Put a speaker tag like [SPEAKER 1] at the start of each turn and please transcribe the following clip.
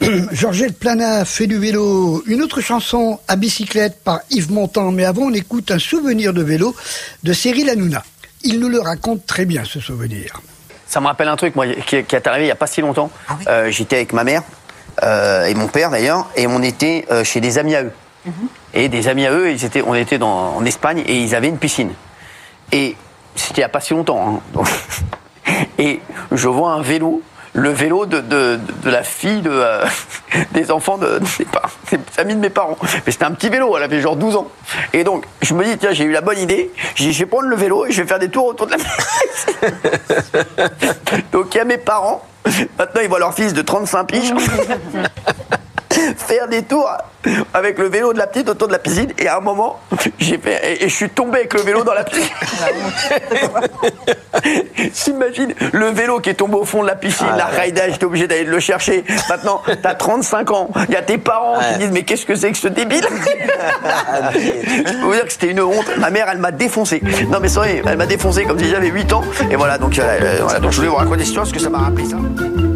[SPEAKER 1] Georgette Plana fait du vélo. Une autre chanson à bicyclette par Yves Montand. Mais avant, on écoute un souvenir de vélo de Cyril Hanouna. Il nous le raconte très bien, ce souvenir.
[SPEAKER 2] Ça me rappelle un truc, moi, qui est arrivé il n'y a pas si longtemps. Ah oui. J'étais avec ma mère et mon père, d'ailleurs, et on était chez des amis à eux. Et des amis à eux, on était en Espagne et ils avaient une piscine. Et c'était il n'y a pas si longtemps. Hein. Et je vois un vélo. Le vélo de la fille des enfants des amis de mes parents. Mais c'était un petit vélo, elle avait genre 12 ans. Et donc, je me dis, tiens, j'ai eu la bonne idée, je vais prendre le vélo et je vais faire des tours autour de la maison. Donc, il y a mes parents, maintenant ils voient leur fils de 35 piges faire des tours avec le vélo de la petite autour de la piscine. Et à un moment, je suis tombé avec le vélo dans la piscine. T'imagines le vélo qui est tombé au fond de la piscine, la raida, j'étais obligé d'aller le chercher. Maintenant, t'as 35 ans, il y a tes parents qui disent mais qu'est-ce que c'est que ce débile? Je peux vous dire que c'était une honte. Ma mère, elle m'a défoncé. Non mais c'est vrai, elle m'a défoncé comme si j'avais 8 ans. Et voilà, donc je voulais vous raconter l'histoire parce que ça m'a rappelé ça.